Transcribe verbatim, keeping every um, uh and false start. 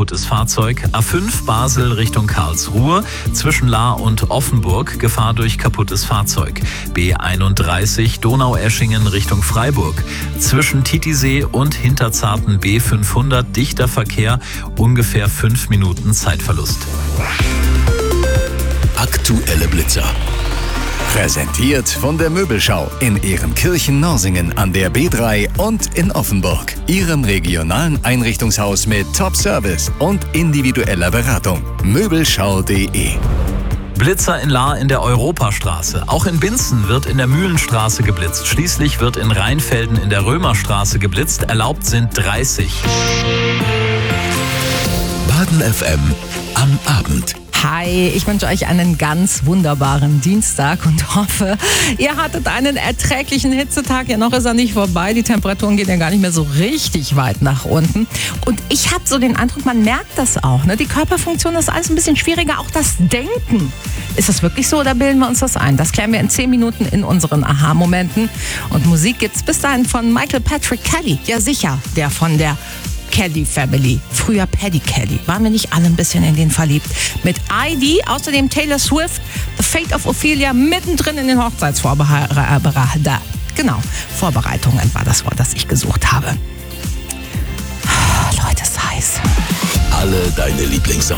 kaputtes Fahrzeug. A fünf Basel Richtung Karlsruhe, zwischen Lahr und Offenburg, Gefahr durch kaputtes Fahrzeug. B einunddreißig Donaueschingen Richtung Freiburg, zwischen Titisee und Hinterzarten B fünfhundert, dichter Verkehr, ungefähr fünf Minuten Zeitverlust. Aktuelle Blitzer. Präsentiert von der Möbelschau in Ehrenkirchen-Norsingen an der B drei und in Offenburg. Ihrem regionalen Einrichtungshaus mit Top-Service und individueller Beratung. Möbelschau punkt de. Blitzer in Lahr in der Europastraße. Auch in Binzen wird in der Mühlenstraße geblitzt. Schließlich wird in Rheinfelden in der Römerstraße geblitzt. Erlaubt sind dreißig. Baden F M am Abend. Hi, ich wünsche euch einen ganz wunderbaren Dienstag und hoffe, ihr hattet einen erträglichen Hitzetag. Ja, noch ist er nicht vorbei. Die Temperaturen gehen ja gar nicht mehr so richtig weit nach unten. Und ich habe so den Eindruck, man merkt das auch. Ne? Die Körperfunktion ist alles ein bisschen schwieriger, auch das Denken. Ist das wirklich so oder bilden wir uns das ein? Das klären wir in zehn Minuten in unseren Aha-Momenten. Und Musik gibt's bis dahin von Michael Patrick Kelly. Ja sicher, der von der Kelly Family, früher Paddy Kelly. Waren wir nicht alle ein bisschen in den verliebt? Mit I D, außerdem Taylor Swift, The Fate of Ophelia, mittendrin in den Hochzeitsvorbereitungen. Genau, Vorbereitungen war das Wort, das ich gesucht habe. Leute, ist heiß. Alle deine Lieblingssongs.